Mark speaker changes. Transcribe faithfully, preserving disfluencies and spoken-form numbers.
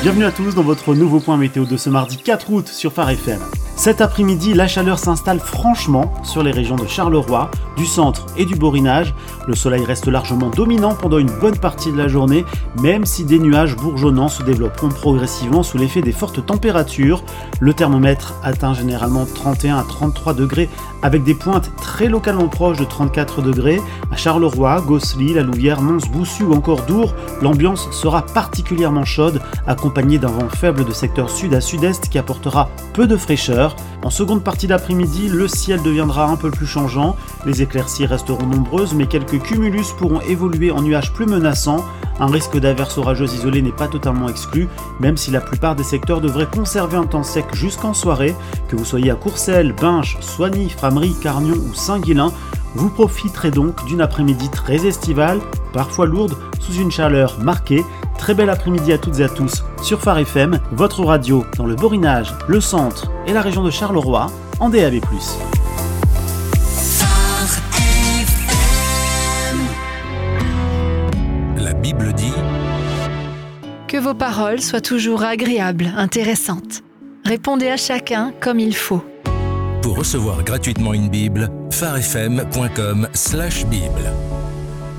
Speaker 1: Bienvenue à tous dans votre nouveau point météo de ce mardi quatre août sur Phare F M. Cet après-midi, la chaleur s'installe franchement sur les régions de Charleroi, du centre et du Borinage. Le soleil reste largement dominant pendant une bonne partie de la journée, même si des nuages bourgeonnants se développeront progressivement sous l'effet des fortes températures. Le thermomètre atteint généralement trente et un à trente-trois degrés avec des pointes très localement proches de trente-quatre degrés. À Charleroi, Gosselies, La Louvière, Mons-Boussu ou encore Dour, l'ambiance sera particulièrement chaude, accompagnée d'un vent faible de secteur sud à sud-est qui apportera peu de fraîcheur. En seconde partie d'après-midi, le ciel deviendra un peu plus changeant. Les éclaircies resteront nombreuses, mais quelques cumulus pourront évoluer en nuages plus menaçants. Un risque d'averse orageuse isolée n'est pas totalement exclu, même si la plupart des secteurs devraient conserver un temps sec jusqu'en soirée. Que vous soyez à Courcelles, Binche, Soigny, Frameries, Carnion ou Saint-Guilain, vous profiterez donc d'une après-midi très estivale, parfois lourde, sous une chaleur marquée. Très bel après-midi à toutes et à tous sur Phare F M, votre radio dans le Borinage, le centre et la région de Charleroi en D A B plus.
Speaker 2: La Bible dit
Speaker 3: que vos paroles soient toujours agréables, intéressantes. Répondez à chacun comme il faut.
Speaker 2: Pour recevoir gratuitement une Bible, pharefm point com slash Bible.